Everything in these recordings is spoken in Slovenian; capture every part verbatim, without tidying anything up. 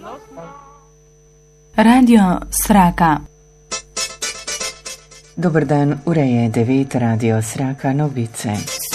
Radio Sraka. Dober dan, ura je devet, Radio Sraka, novice.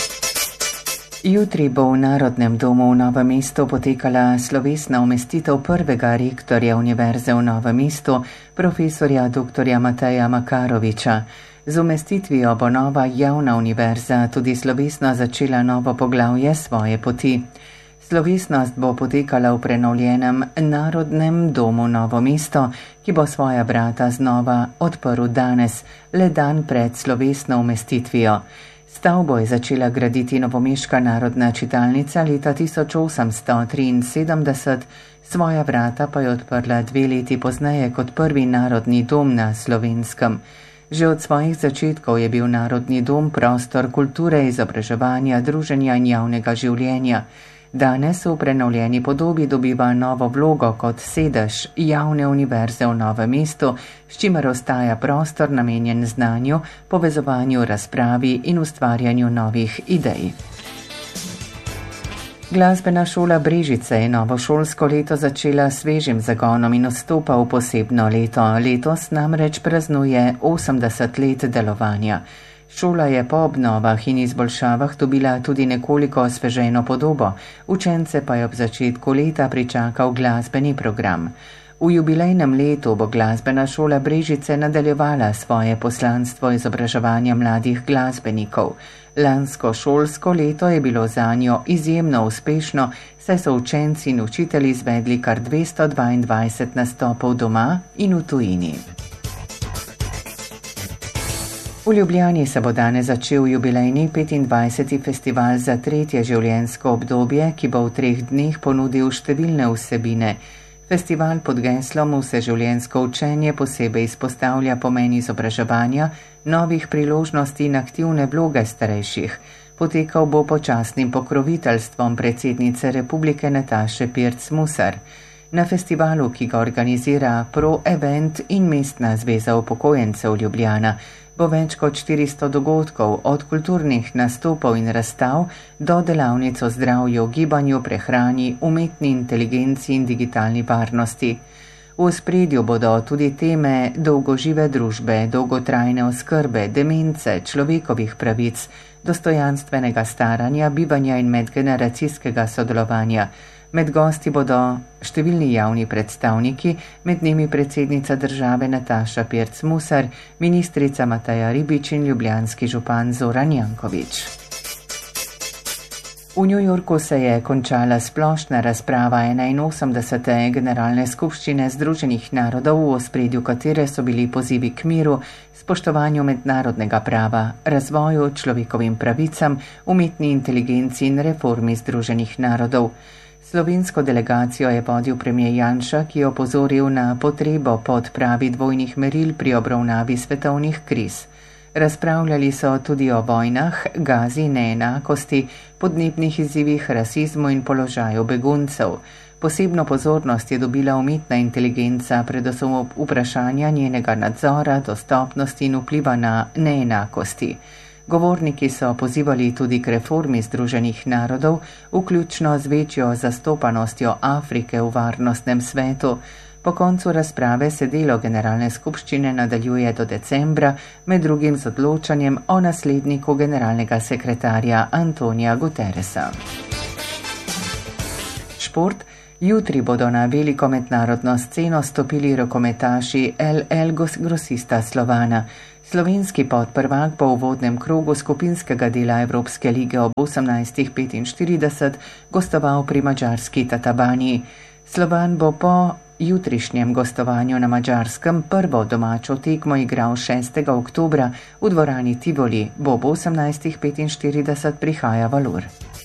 Jutri bo v Narodnem domu v Novem mestu potekala slovesna umestitev prvega rektorja Univerze v Novem mestu, profesorja doktorja Mateja Makaroviča. Z umestitvijo bo nova javna univerza tudi slovesno začela novo poglavje svoje poti. Slovesnost bo potekala v prenovljenem Narodnem domu Novo mesto, ki bo svoja vrata znova odprl danes, le dan pred slovesno umestitvijo. Stavbo je začela graditi novomeška narodna čitalnica leta tisoč osemsto triinsedemdeset, svoja vrata pa je odprla dve leti pozneje kot prvi narodni dom na Slovenskem. Že od svojih začetkov je bil Narodni dom prostor kulture, izobraževanja, druženja in javnega življenja. Danes v prenovljeni podobi dobiva novo vlogo kot sedež javne univerze v Novem mestu, s čimer ostaja prostor namenjen znanju, povezovanju, razpravi in ustvarjanju novih idej. Glasbena šola Brežice je novo šolsko leto začela svežim zagonom in vstopa v posebno leto. Letos namreč praznuje osemdeset let delovanja. Šola je po obnovah in izboljšavah dobila tudi nekoliko osveženo podobo, učence pa je ob začetku leta pričakal glasbeni program. V jubilejnem letu bo glasbena šola Brežice nadaljevala svoje poslanstvo izobraževanja mladih glasbenikov. Lansko šolsko leto je bilo zanjo izjemno uspešno, saj so učenci in učitelji izvedli kar dvesto dvaindvajset nastopov doma in v tujini. V Ljubljani se bo danes začel jubilejni petindvajseti festival za tretje življenjsko obdobje, ki bo v treh dneh ponudil številne vsebine. Festival pod geslom Vseživljenjsko učenje posebej izpostavlja pomen izobraževanja, novih priložnosti in aktivne vloge starejših. Potekal bo pod častnim pokroviteljstvom predsednice Republike Nataše Pirc Musar. Na festivalu, ki ga organizira Pro Event in Mestna zveza upokojencev Ljubljana, bo več kot štiristo dogodkov, od kulturnih nastopov in razstav do delavnic o zdravju, gibanju, prehrani, umetni inteligenci in digitalni varnosti. V ospredju bodo tudi teme dolgožive družbe, dolgotrajne oskrbe, demence, človekovih pravic, dostojanstvenega staranja, bivanja in medgeneracijskega sodelovanja. Med gosti bodo številni javni predstavniki, med njimi predsednica države Nataša Pirc Musar, ministrica Mateja Ribič in ljubljanski župan Zoran Janković. V New Yorku se je končala splošna razprava enainosemdesete generalne skupščine Združenih narodov, v ospredju katere so bili pozivi k miru, spoštovanju mednarodnega prava, razvoju, človekovim pravicam, umetni inteligenci in reformi Združenih narodov. Slovensko delegacijo je vodil premijer Janša, ki je opozoril na potrebo po odpravi dvojnih meril pri obravnavi svetovnih kriz. Razpravljali so tudi o vojnah, gazi, neenakosti, podnebnih izzivih, rasizmu in položaju beguncev. Posebno pozornost je dobila umetna inteligenca, predvsem vprašanja njenega nadzora, dostopnosti in vpliva na neenakosti. Govorniki so pozivali tudi k reformi Združenih narodov, vključno z večjo zastopanostjo Afrike v varnostnem svetu. Po koncu razprave se delo generalne skupščine nadaljuje do decembra, med drugim z odločanjem o nasledniku generalnega sekretarja Antonija Guterresa. Šport. Jutri bodo na veliko mednarodno sceno stopili rokometaši L L Grosista Slovana. Slovenski podprvak po uvodnem krogu skupinskega dela Evropske lige ob osemnajstih petinštirideset gostoval pri madžarski Tatabani. Slovan bo po jutrišnjem gostovanju na Madžarskem prvo domačo tekmo igral šestega oktobra v dvorani Tivoli, bo ob osemnajstih petinštirideset prihaja Valur.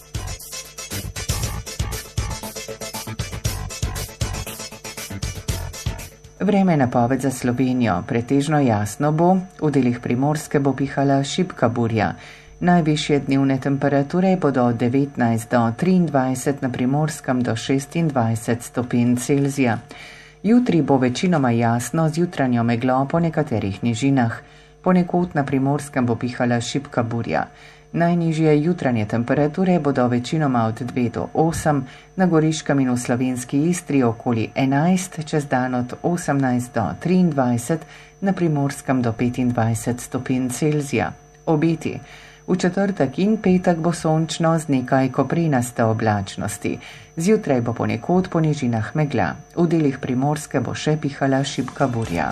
Vreme napoved za Slovenijo. Pretežno jasno bo, v delih Primorske bo pihala šibka burja. Najvišje dnevne temperature bodo od devetnajst do triindvajset, na Primorskem do šestindvajset stopinj Celzija. Jutri bo večinoma jasno z jutranjo meglo po nekaterih nižinah. Ponekod na Primorskem bo pihala šibka burja. Najnižje jutranje temperature bodo večinoma od dve do osem, na Goriškem in v slovenski Istri okoli enajst, čez dan od osemnajst do triindvajset, na Primorskem do petindvajset stopinj Celzija. Obeti. V četrtek in petek bo sončno z nekaj koprenaste oblačnosti. Zjutraj bo ponekod po nižinah megla. V delih Primorske bo še pihala šibka burja.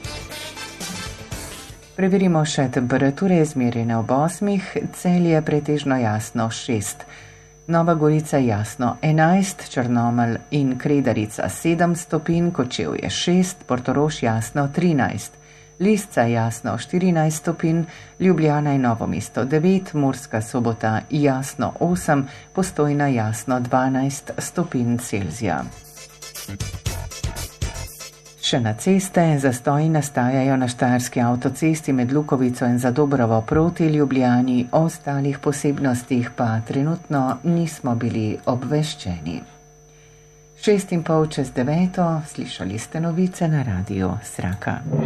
Preverimo še temperature izmerjene ob osmih, Celje pretežno jasno šest, Nova Gorica jasno enajst, Črnomelj in Kredarica sedem stopinj, Kočevje šest, Portorož jasno trinajst, Lisca jasno štirinajst stopinj, Ljubljana in Novo mesto devet, Murska Sobota jasno osem, Postojna jasno dvanajst stopinj Celzija. Še na ceste, zastoji nastajajo na Štajerski avtocesti med Lukovico in Zadobrovo proti Ljubljani, o ostalih posebnostih pa trenutno nismo bili obveščeni. Šest in pol čez deveto, slišali ste novice na radiu Sraka.